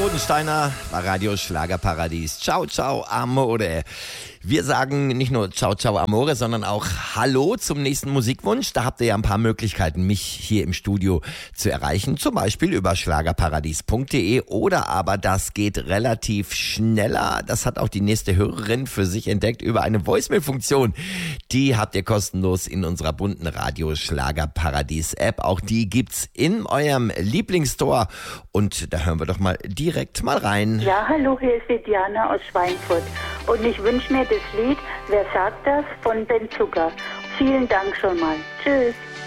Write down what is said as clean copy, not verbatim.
Bodensteiner bei Radio Schlagerparadies. Ciao, ciao, amore. Wir sagen nicht nur ciao, ciao, amore, sondern auch hallo zum nächsten Musikwunsch. Da habt ihr ja ein paar Möglichkeiten, mich hier im Studio zu erreichen. Zum Beispiel über schlagerparadies.de oder aber das geht relativ schneller. Das hat auch die nächste Hörerin für sich entdeckt über eine Voicemail-Funktion. Die habt ihr kostenlos in unserer bunten Radio Schlagerparadies App. Auch die gibt's in eurem Lieblingsstore. Und da hören wir doch mal direkt mal rein. Ja, hallo, hier ist die Diana aus Schweinfurt. Und ich wünsche mir das Lied Wer sagt das von Ben Zucker. Vielen Dank schon mal. Tschüss.